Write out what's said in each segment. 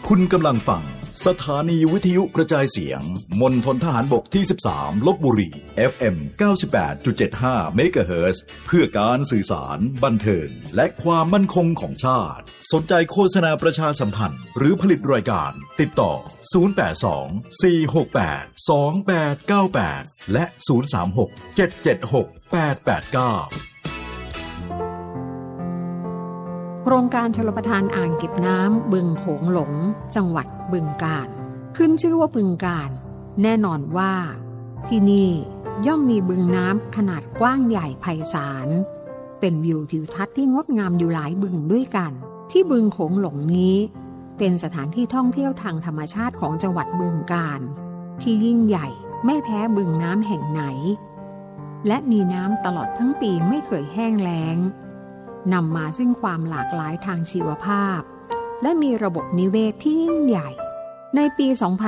คุณกำลังฟังสถานีวิทยุกระจายเสียงมณฑลทหารบกที่13ลพบุรี FM 98.75 เมกะเฮิรตซ์เพื่อการสื่อสารบันเทิงและความมั่นคงของชาติสนใจโฆษณาประชาสัมพันธ์หรือผลิตรายการติดต่อ082 468 2898และ036 776 889 โครงการชลประทานอ่างเก็บน้ำบึงโขงหลงจังหวัดบึงกาฬขึ้นชื่อว่าบึงกาฬแน่นอนว่าที่นี่ย่อมมีบึงน้ำขนาดกว้างใหญ่ไพศาลเป็นวิวทิวทัศน์ที่งดงามอยู่หลายบึงด้วยกันที่บึงโขงหลงนี้เป็นสถานที่ท่องเที่ยวทางธรรมชาติของจังหวัดบึงกาฬที่ยิ่งใหญ่ไม่แพ้บึงน้ำแห่งไหนและมีน้ำตลอดทั้งปีไม่เคยแห้งแล้งนำมาซึ่งความหลากหลายทางชีวภาพและมีระบบนิเวศที่ยิ่งใหญ่ในปี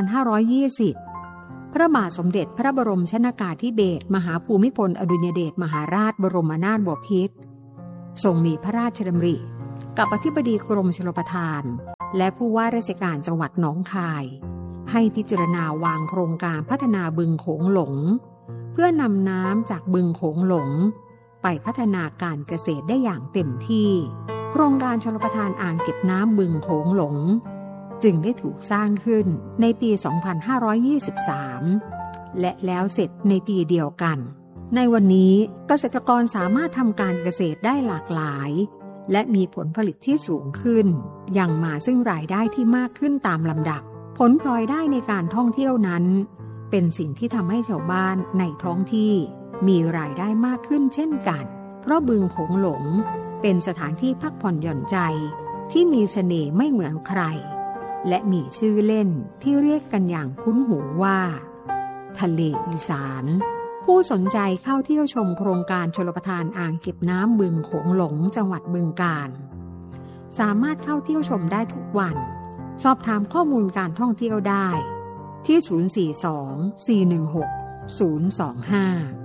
2520 พระบาทสมเด็จพระบรมชนกาธิเบศรมหาภูมิพลอดุลยเดชมหาราชบรมนาถบพิตรทรงมีพระราชดำริกับอธิบดีกรมชลประทานและผู้ว่าราชการจังหวัดหนองคายให้พิจารณาวางโครงการพัฒนาบึงโขงหลงเพื่อนำน้ำจากบึงโขงหลงไปพัฒนาการเกษตรได้อย่างเต็มที่โครงการชลประทานอ่างเก็บน้ำบึงโขงหลงจึงได้ถูกสร้างขึ้นในปี 2523 และแล้วเสร็จในปีเดียวกันในวันนี้เกษตรกรสามารถทำการเกษตรได้หลากหลายและมีผลผลิตที่สูงขึ้นยังมาซึ่งรายได้ที่มากขึ้นตามลำดับผลพลอยได้ในการท่องเที่ยวนั้นเป็นสิ่งที่ทำให้ชาวบ้านในท้องที่มีรายได้มากขึ้นเช่นกันเพราะบึงโขงหลงเป็นสถานที่พักผ่อนหย่อนใจที่มีเสน่ห์ไม่เหมือนใครและมีชื่อเล่นที่เรียกกันอย่างคุ้นหูว่าทะเลอีสานผู้สนใจเข้าเที่ยวชมโครงการชลประทานอ่างเก็บน้ำบึงโขงหลงจังหวัดบึงกาฬสามารถเข้าเที่ยวชมได้ทุกวันสอบถามข้อมูลการท่องเที่ยวได้ที่ 042-416-025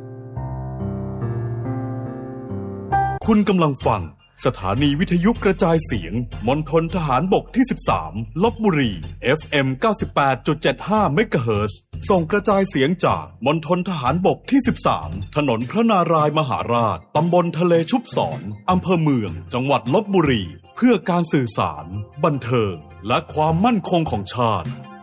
คุณกำลังฟังสถานีวิทยุกระจายเสียงมณฑลทหารบกที่13ลพบุรี FM 98.75 เมกะเฮิรตซ์ส่งกระจายเสียงจากมณฑลทหารบกที่13ถนนพระนารายมหาราชตำบลทะเลชุบศรอำเภอเมืองจังหวัดลพบุรีเพื่อการสื่อสารบันเทิงและความมั่นคงของชาติ